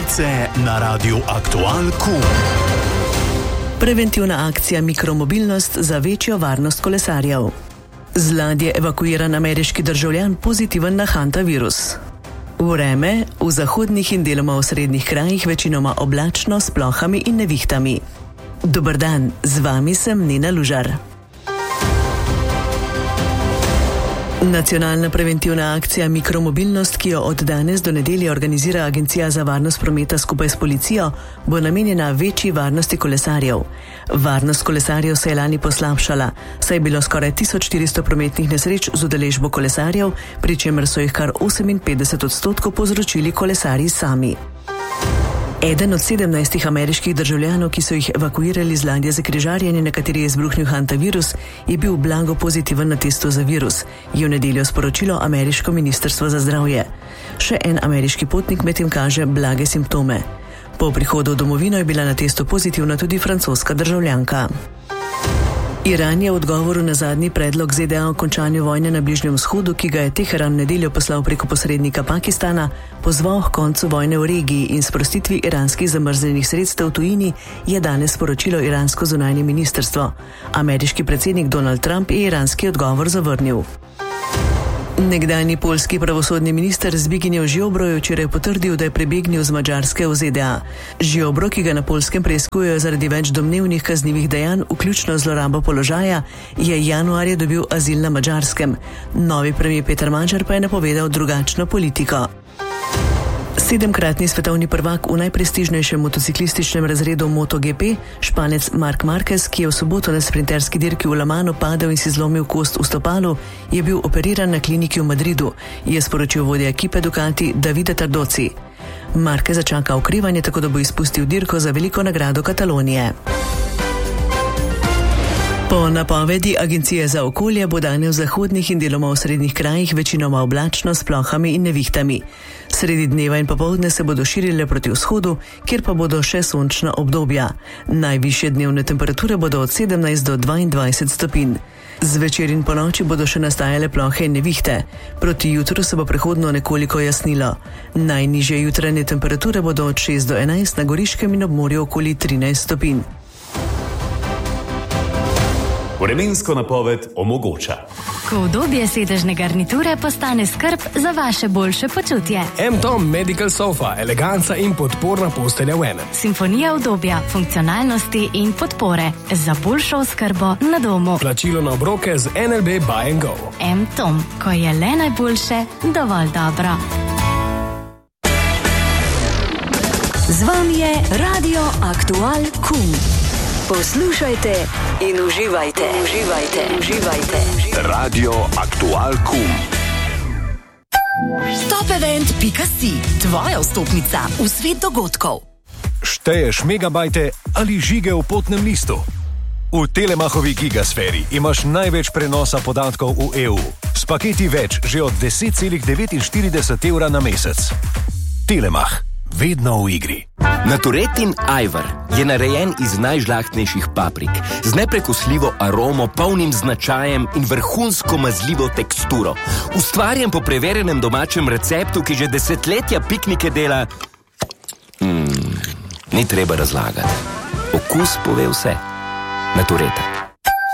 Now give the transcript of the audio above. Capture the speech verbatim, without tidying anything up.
Novice na Radiu Aktual Q. Preventivna akcija Mikromobilnost za večjo varnost kolesarjev. Z ladje evakuiran ameriški državljan pozitiven na hantavirus. Vreme v zahodnih in deloma v srednjih krajih večinoma oblačno s plohami in nevihtami. Dober dan, z vami sem Nina Lužar. Nacionalna preventivna akcija Mikromobilnost, ki jo od danes do nedelje organizira Agencija za varnost prometa skupaj s policijo, bo namenjena večji varnosti kolesarjev. Varnost kolesarjev se je lani poslabšala, saj je bilo skoraj tisoč štiristo prometnih nesreč z udeležbo kolesarjev, pri čemer so jih kar oseminpetdeset odstotkov povzročili kolesarji sami. Eden od sedemnajstih ameriških državljanov, ki so jih evakuirali z ladje za križarjenje, na kateri je izbruhnil hantavirus, je bil blago pozitiven na testu za virus, je v nedeljo sporočilo ameriško ministrstvo za zdravje. Še en ameriški potnik medtem kaže blage simptome. Po prihodu v domovino je bila na testu pozitivna tudi francoska državljanka. Iran je v odgovoru na zadnji predlog Z D A o končanju vojne na Bližnjem vzhodu, ki ga je Teheran nedeljo poslal preko posrednika Pakistana, pozval k koncu vojne v regiji in sprostitvi iranskih zamrznjenih sredstev v tujini, je danes sporočilo iransko zunanje ministrstvo. Ameriški predsednik Donald Trump je iranski odgovor zavrnil. Nekdanji poljski pravosodni minister Zbigniew Ziobro je včeraj potrdil, da je prebegnil z Madžarske v Z D A. Ziobro, ki ga na Poljskem preiskujejo zaradi več domnevnih kaznivih dejanj, vključno zlorabo položaja, je januarja dobil azil na Madžarskem. Novi premier Peter Magyar pa je napovedal drugačno politiko. Sedemkratni svetovni prvak v najprestižnejšem motociklističnem razredu MotoGP, Španec Marc Marquez, ki je v soboto na sprinterski dirki v Le Mansu padel in si zlomil kost v stopalu, je bil operiran na kliniki v Madridu, je sporočil vodja ekipe Ducati Davide Tardoci. Marquez začaka okrevanje, tako da bo izpustil dirko za veliko nagrado Katalonije. Po napovedi Agencije za okolje bo danes v zahodnih in deloma v srednjih krajih večinoma oblačno s plohami in nevihtami. Sredi dneva in popoldne se bodo širile proti vzhodu, kjer pa bodo še sončna obdobja. Najvišje dnevne temperature bodo od sedemnajst do dvaindvajset stopinj. Zvečer in ponoči bodo še nastajale plohe in nevihte. Proti jutru se bo prehodno nekoliko jasnilo. Najnižje jutranje temperature bodo od šest do enajst, na Goriškem in ob morju okoli trinajst stopinj. Vremensko napoved omogoča. Ko udobje sedežne garniture postane skrb za vaše boljše počutje. M-Tom Medical Sofa, eleganca in podporna postelja v enem. Simfonija udobja, funkcionalnosti in podpore za boljšo oskrbo na domu. Plačilo na obroke z N L B Buy and Go. M-Tom, ko je le najboljše, dovolj dobro. Z vami je Radio Aktual Q. Poslušajte in uživajte, uživajte, uživajte. Radio Aktual Q. Topevent pika si, tvoja vstopnica v svet dogodkov. Šteješ megabajte ali žige v potnem listu? V Telemachovi gigasferi imaš največ prenosa podatkov v E U. S paketi več že od deset celih devetinštirideset evra na mesec. Telemach. Vedno v igri. Naturetin ajvar je narejen iz najžlahtnejših paprik, z neprekosljivo aromo, polnim značajem in vrhunsko mazljivo teksturo. Ustvarjen po preverjenem domačem receptu, ki že desetletja piknike dela... Hmm, ni treba razlagati. Okus pove vse. Natureta.